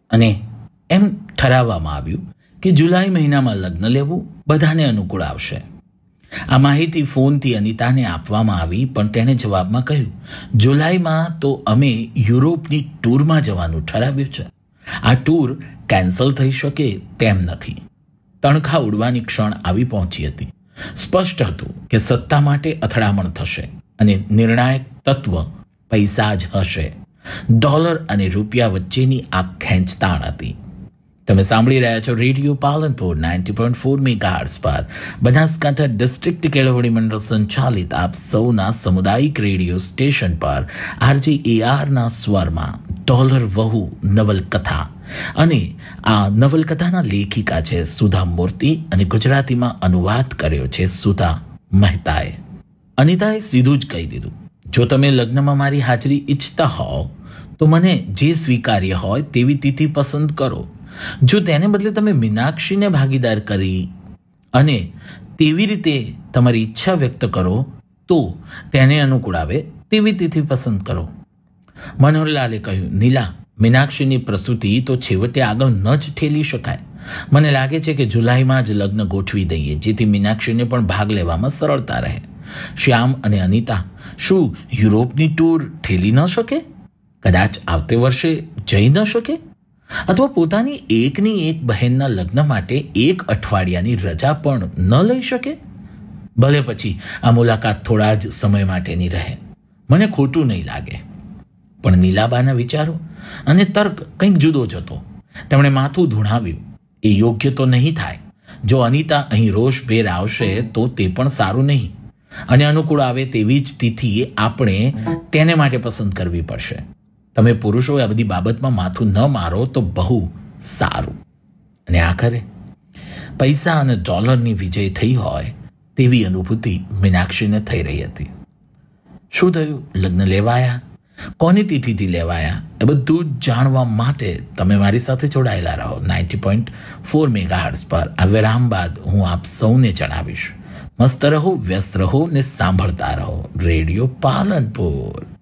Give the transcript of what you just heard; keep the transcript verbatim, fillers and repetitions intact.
અને એમ ઠરાવવામાં આવ્યું કે જુલાઈ મહિનામાં લગ્ન લેવું બધાને અનુકૂળ આવશે. આ માહિતી ફોનથી અનિતાને આપવામાં આવી, પણ તેણે જવાબમાં કહ્યું, જુલાઈમાં તો અમે યુરોપની ટૂરમાં જવાનું ઠરાવ્યું છે. આ ટૂર કેન્સલ થઈ શકે તેમ નથી. તણખા ઉડવાની ક્ષણ આવી પહોંચી હતી. સ્પષ્ટ હતું કે સત્તા માટે અથડામણ થશે અને નિર્ણાયક તત્વ પૈસા જ હશે. ડોલર અને રૂપિયા વચ્ચેની આ ખેંચતાણ હતી. તમે સાંભળી રહ્યા છો radio Palanpur ninety point four megahertz પર, બનાસકાંઠા ડિસ્ટ્રિક્ટ કેળવણી મંડળ સંચાલિત આપ સૌના સામુદાયિક રેડિયો સ્ટેશન પર આરજે એઆરના સ્વરમાં ડોલર વહુ નવલકથા. અને આ નવલકથાના લેખિકા છે સુધા મૂર્તિ અને ગુજરાતીમાં અનુવાદ કર્યો છે સુધા મહેતાએ. અનિતાએ સીધું જ કહી દીધું, જો તમે લગ્નમાં મારી હાજરી ઈચ્છતા હોવ તો મને જે સ્વીકાર્ય હોય તેવી તિથિ પસંદ કરો. જો તેને બદલે તમે મીનાક્ષીને ભાગીદાર કરી અને તેવી રીતે તમારી ઈચ્છા વ્યક્ત કરો તો તેને અનુકૂળ આવે તેવી તિથિ પસંદ કરો. મનોહરલાલે કહ્યું, નીલા, મીનાક્ષીની પ્રસૂતિ તો છેવટે આગળ ન જ ઠેલી શકાય. મને લાગે છે કે જુલાઈમાં જ લગ્ન ગોઠવી દઈએ, જેથી મીનાક્ષીને પણ ભાગ લેવામાં સરળતા રહે. શ્યામ અને અનિતા શું યુરોપની ટૂર ઠેલી ન શકે? કદાચ આવતે વર્ષે જઈ ન શકે? અથવા પોતાની એકની એક બહેનના લગ્ન માટે એક અઠવાડિયાની રજા પણ ન લઈ શકે? ભલે પછી આ મુલાકાત થોડા જ સમય માટેની રહે, મને ખોટું નહીં લાગે. પણ નીલાબાના વિચારો અને તર્ક કંઈક જુદો જ હતો. તેમણે માથું ધૂણાવ્યું, એ યોગ્ય તો નહીં થાય. જો અનિતા અહીં રોષભેર આવશે તો તે પણ સારું નહીં, અને અનુકૂળ આવે તેવી જ તિથિ આપણે તેને માટે પસંદ કરવી પડશે. તમે પુરુષો આ બધી બાબતમાં માથું ન મારો તો બહુ સારું. અને આખરે પૈસા અને ડોલરની વિજય થઈ હોય તેવી અનુભૂતિ મીનાક્ષીને થઈ રહી હતી. શું થયું? લગ્ન લેવાયા? કોની તિથિથી લેવાયા? એ બધું જ જાણવા માટે તમે મારી સાથે જોડાયેલા રહો. નાઇન્ટી પોઈન્ટ ફોર મેગાહર્ટ્ઝ પર આ વિરામ બાદ હું આપ સૌને જણાવીશ. મસ્ત રહો, વ્યસ્ત રહો ને સાંભળતા રહો રેડિયો પાલનપુર.